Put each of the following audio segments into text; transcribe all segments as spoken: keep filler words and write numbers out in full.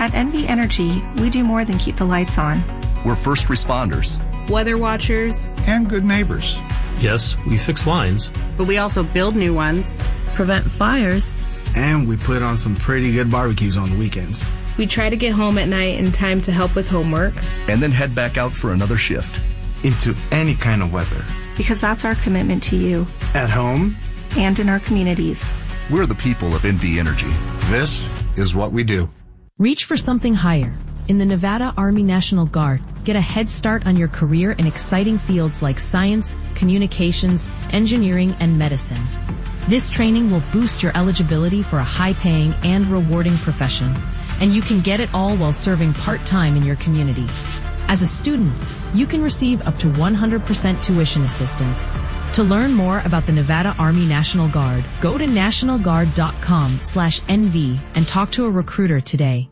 At N V Energy, we do more than keep the lights on. We're first responders, weather watchers, and good neighbors. Yes, we fix lines, but we also build new ones, prevent fires, and we put on some pretty good barbecues on the weekends. We try to get home at night in time to help with homework, and then head back out for another shift. Into any kind of weather. Because that's our commitment to you. At home. And in our communities. We're the people of N V Energy. This is what we do. Reach for something higher. In the Nevada Army National Guard, get a head start on your career in exciting fields like science, communications, engineering, and medicine. This training will boost your eligibility for a high-paying and rewarding profession, and you can get it all while serving part-time in your community. As a student, you can receive up to one hundred percent tuition assistance. To learn more about the Nevada Army National Guard, go to national guard dot com slash N V and talk to a recruiter today.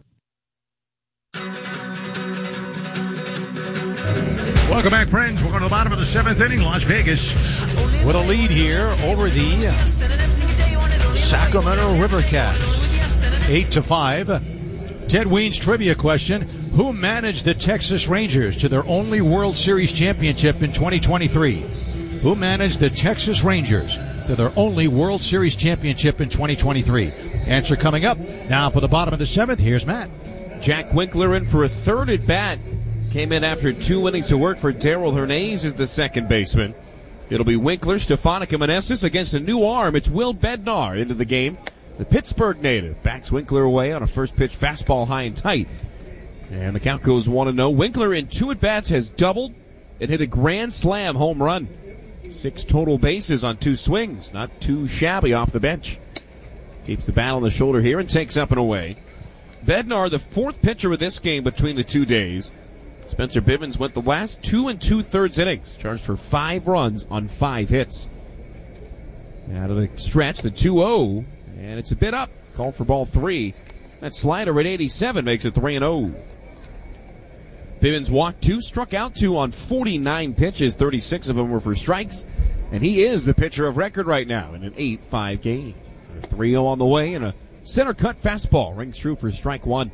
Welcome back, friends. We're going to the bottom of the seventh inning. Las Vegas with a lead here over the Sacramento River Cats. Eight to five. Ted Weens trivia question. Who managed the Texas Rangers to their only World Series championship in twenty twenty-three? Who managed the Texas Rangers to their only World Series championship in twenty twenty-three? Answer coming up. Now for the bottom of the seventh, here's Matt. Jack Winkler in for a third at bat. Came in after two innings of work for Darrell Hernandez as the second baseman. It'll be Winkler, Stefanik, and Meneses against a new arm. It's Will Bednar into the game. The Pittsburgh native backs Winkler away on a first pitch fastball high and tight. And the count goes one and oh. Winkler in two at-bats has doubled and hit a grand slam home run. Six total bases on two swings. Not too shabby off the bench. Keeps the bat on the shoulder here and takes up and away. Bednar, the fourth pitcher of this game between the two days. Spencer Bivens went the last two and two-thirds innings. Charged for five runs on five hits. Out of the stretch, the two oh. And it's a bit up. Called for ball three. That slider at eighty-seven makes it three and oh. Bivens walked two, struck out two on forty-nine pitches. thirty-six of them were for strikes. And he is the pitcher of record right now in an eight five game. A three oh on the way, and a center cut fastball rings true for strike one.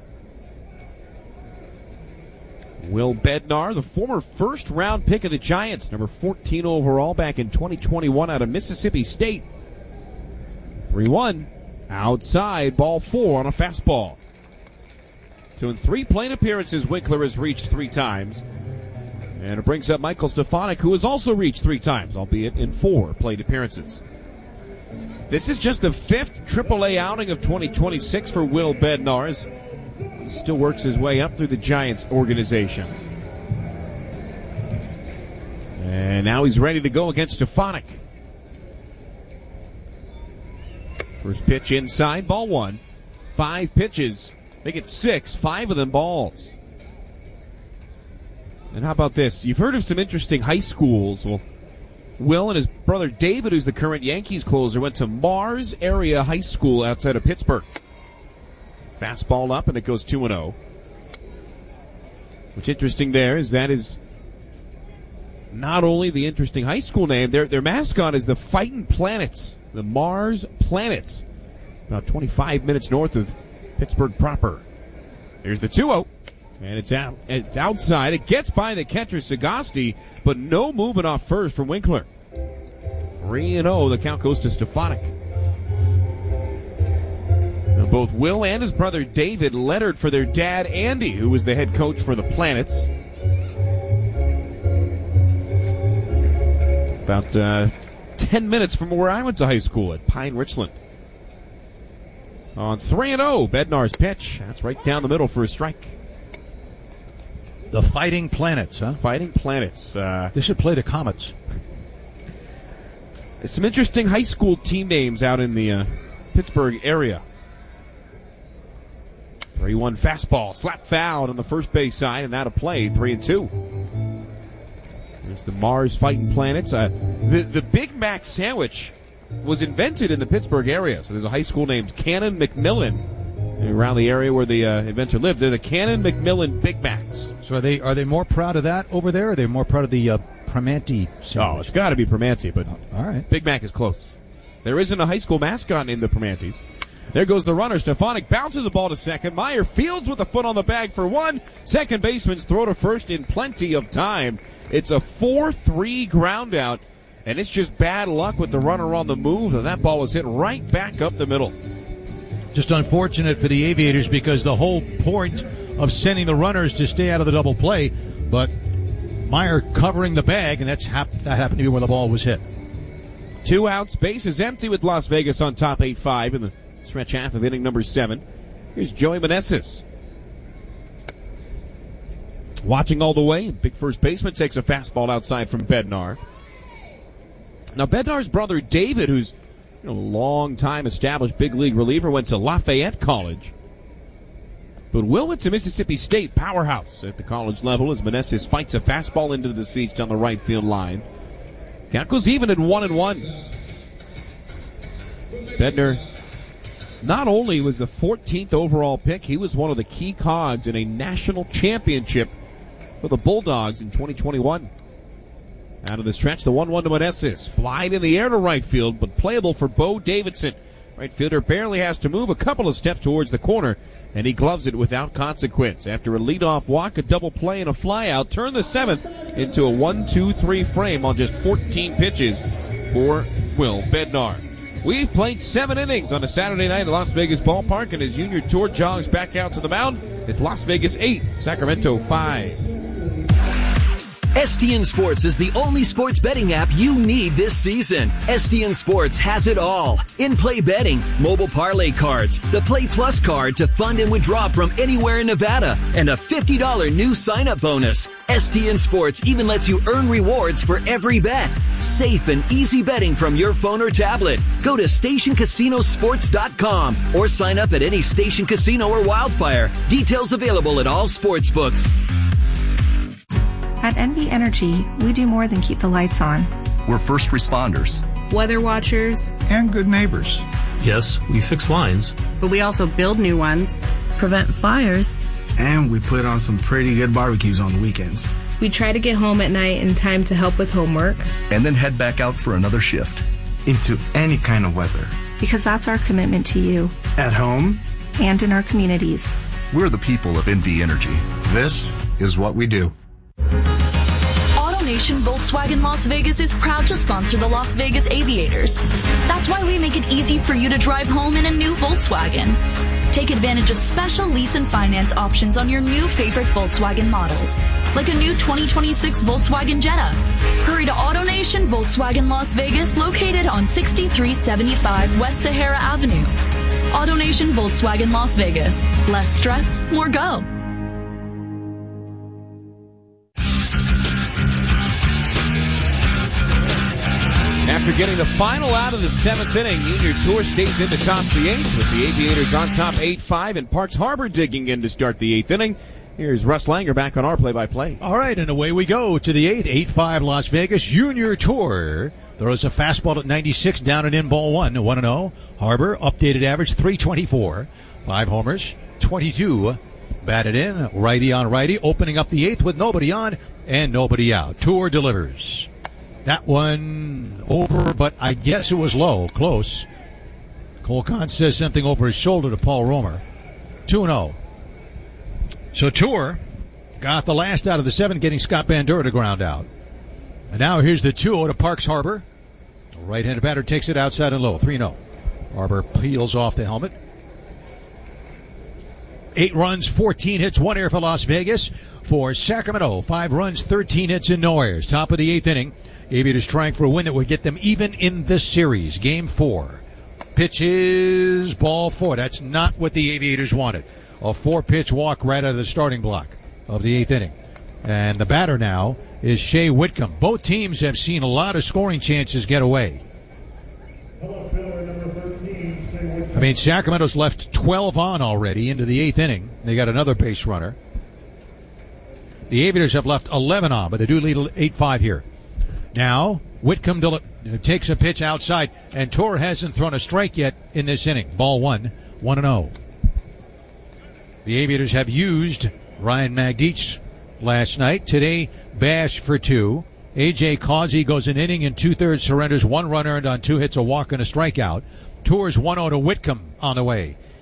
Will Bednar, the former first round pick of the Giants, number fourteen overall back in twenty twenty-one out of Mississippi State. three one. Outside, ball four on a fastball. So in three plate appearances, Winkler has reached three times. And it brings up Michael Stefanik, who has also reached three times, albeit in four plate appearances. This is just the fifth triple A outing of twenty twenty-six for Will Bednar. He still works his way up through the Giants organization. And now he's ready to go against Stefanik. First pitch inside, ball one. Five pitches. Make it six. Five of them balls. And how about this? You've heard of some interesting high schools. Well, Will and his brother David, who's the current Yankees closer, went to Mars Area High School outside of Pittsburgh. Fastball up, and it goes two and oh. What's interesting there is that is not only the interesting high school name, their, their mascot is the Fightin' Planets. The Mars Planets, about twenty-five minutes north of Pittsburgh proper. Here's the two oh, and it's out. It's outside. It gets by the catcher Sagasti, but no movement off first from Winkler. three and oh. The count goes to Stefanik. Now both Will and his brother David lettered for their dad Andy, who was the head coach for the Planets. About uh, ten minutes from where I went to high school at Pine Richland. On three and oh, Bednar's pitch. That's right down the middle for a strike. The Fighting Planets, huh? Fighting Planets. Uh, they should play the Comets. Some interesting high school team names out in the uh, Pittsburgh area. three one fastball. Slap foul on the first base side and out of play. three and two. There's the Mars Fighting Planets. Uh, the, the Big Mac sandwich was invented in the Pittsburgh area. So there's a high school named Cannon McMillan around the area where the uh, inventor lived. They're the Cannon McMillan Big Macs. So are they are they more proud of that over there, or are they more proud of the uh, Primanti sandwich? Oh, it's got to be Primanti, but oh, all right. Big Mac is close. There isn't a high school mascot in the Primantis. There goes the runner. Stefanik bounces the ball to second. Meyer fields with a foot on the bag for one. Second baseman's throw to first in plenty of time. It's a four three ground out, and it's just bad luck with the runner on the move, and that ball was hit right back up the middle. Just unfortunate for the Aviators because the whole point of sending the runners to stay out of the double play, but Meyer covering the bag, and that's hap- that happened to be where the ball was hit. Two outs, base is empty with Las Vegas on top eight five in the stretch half of inning number seven. Here's Joey Meneses. Watching all the way, big first baseman takes a fastball outside from Bednar. Now Bednar's brother David, who's you know, a long time established big league reliever, went to Lafayette College. But Will went to Mississippi State, powerhouse at the college level as Meneses fights a fastball into the seats down the right field line. Count goes even at one and one. Bednar not only was the fourteenth overall pick, he was one of the key cogs in a national championship for the Bulldogs in twenty twenty-one. Out of the stretch, the one one to Meneses. Flied in the air to right field, but playable for Bo Davidson. Right fielder barely has to move a couple of steps towards the corner, and he gloves it without consequence. After a leadoff walk, a double play, and a flyout, turn the seventh into a one two three frame on just fourteen pitches for Will Bednar. We've played seven innings on a Saturday night at Las Vegas Ballpark, and as Junior Tour jogs back out to the mound, it's Las Vegas eight, Sacramento five. S T N Sports is the only sports betting app you need this season. S T N Sports has it all. In-play betting, mobile parlay cards, the Play Plus card to fund and withdraw from anywhere in Nevada, and a fifty dollars new sign-up bonus. S T N Sports even lets you earn rewards for every bet. Safe and easy betting from your phone or tablet. Go to station casino sports dot com or sign up at any Station Casino or Wildfire. Details available at all sports books. At N V Energy, we do more than keep the lights on. We're first responders. Weather watchers. And good neighbors. Yes, we fix lines. But we also build new ones. Prevent fires. And we put on some pretty good barbecues on the weekends. We try to get home at night in time to help with homework. And then head back out for another shift. Into any kind of weather. Because that's our commitment to you. At home. And in our communities. We're the people of N V Energy. This is what we do. AutoNation Volkswagen Las Vegas is proud to sponsor the Las Vegas Aviators. That's why we make it easy for you to drive home in a new Volkswagen. Take advantage of special lease and finance options on your new favorite Volkswagen models, like a new twenty twenty-six Volkswagen Jetta. Hurry to AutoNation Volkswagen Las Vegas, located on sixty-three seventy-five West Sahara Avenue. AutoNation Volkswagen Las Vegas. Less stress, more go. After getting the final out of the seventh inning, Junior Tour stays in to toss the eighth with the Aviators on top eight five and Parks Harbor digging in to start the eighth inning. Here's Russ Langer back on our play-by-play. All right, and away we go to the eighth. eight five Las Vegas Junior Tour throws a fastball at ninety-six down and in, ball one. one and oh. Harbor, updated average three twenty-four. Five homers, twenty-two batted in. Righty on righty, opening up the eighth with nobody on and nobody out. Tour delivers. That one over, but I guess it was low, close. Cole Kahn says something over his shoulder to Paul Romer. two and oh. So Tour got the last out of the seven, getting Scott Bandura to ground out. And now here's the two oh to Parks Harbor. Right-handed batter takes it outside and low, three and oh. Harbor peels off the helmet. Eight runs, fourteen hits, one error for Las Vegas. For Sacramento, five runs, thirteen hits, and no errors. Top of the eighth inning. Aviators trying for a win that would get them even in this series. Game four. Pitches, ball four. That's not what the Aviators wanted. A four-pitch walk right out of the starting block of the eighth inning. And the batter now is Shea Whitcomb. Both teams have seen a lot of scoring chances get away. I mean, Sacramento's left twelve on already into the eighth inning. They got another base runner. The Aviators have left eleven on, but they do lead eight five here. Now, Whitcomb del- takes a pitch outside, and Tour hasn't thrown a strike yet in this inning. Ball one, one and oh. The Aviators have used Ryan Magdic last night. Today, Bash for two. A J. Causey goes an inning and two-thirds, surrenders one run earned on two hits, a walk and a strikeout. Tours one oh to Whitcomb on the way.